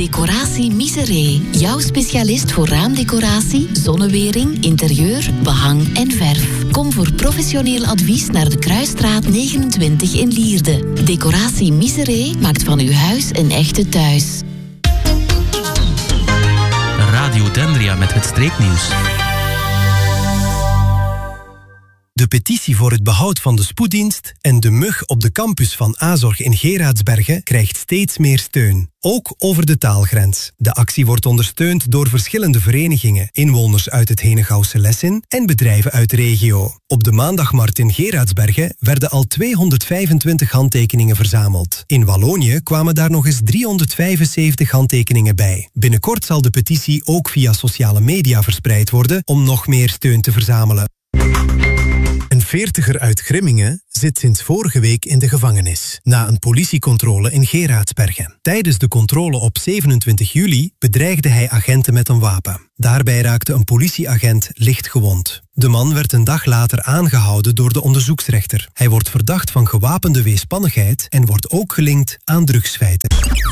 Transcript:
Decoratie Miseré. Jouw specialist voor raamdecoratie, zonnewering, interieur, behang en verf. Kom voor professioneel advies naar de Kruisstraat 29 in Lierde. Decoratie Miseré maakt van uw huis een echte thuis. Radio Dendria met het streeknieuws. De petitie voor het behoud van de spoeddienst en de mug op de campus van Azorg in Geraardsbergen krijgt steeds meer steun. Ook over de taalgrens. De actie wordt ondersteund door verschillende verenigingen, inwoners uit het Henegouwse Lessin en bedrijven uit de regio. Op de maandagmarkt in Geraardsbergen werden al 225 handtekeningen verzameld. In Wallonië kwamen daar nog eens 375 handtekeningen bij. Binnenkort zal de petitie ook via sociale media verspreid worden om nog meer steun te verzamelen. Een 40er uit Grimmingen zit sinds vorige week in de gevangenis, na een politiecontrole in Geraardsbergen. Tijdens de controle op 27 juli bedreigde hij agenten met een wapen. Daarbij raakte een politieagent licht gewond. De man werd een dag later aangehouden door de onderzoeksrechter. Hij wordt verdacht van gewapende weerspannigheid en wordt ook gelinkt aan drugsfeiten.